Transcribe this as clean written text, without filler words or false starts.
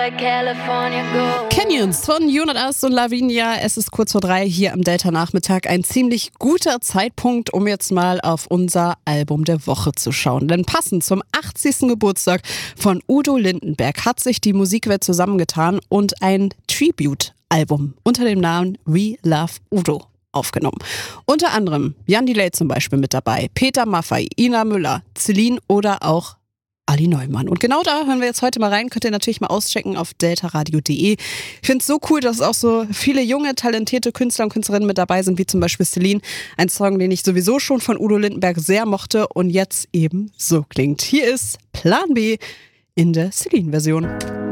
Canyons von Jonas und Lavinia. Es ist kurz vor 3 hier am Delta-Nachmittag. Ein ziemlich guter Zeitpunkt, um jetzt mal auf unser Album der Woche zu schauen. Denn passend zum 80. Geburtstag von Udo Lindenberg hat sich die Musikwelt zusammengetan und ein Tribute-Album unter dem Namen We Love Udo aufgenommen. Unter anderem Jan Delay zum Beispiel mit dabei, Peter Maffay, Ina Müller, Celine oder auch Ali Neumann. Und genau da hören wir jetzt heute mal rein. Könnt ihr natürlich mal auschecken auf deltaradio.de. Ich finde es so cool, dass auch so viele junge, talentierte Künstler und Künstlerinnen mit dabei sind, wie zum Beispiel Celine. Ein Song, den ich sowieso schon von Udo Lindenberg sehr mochte und jetzt eben so klingt. Hier ist Plan B in der Celine-Version.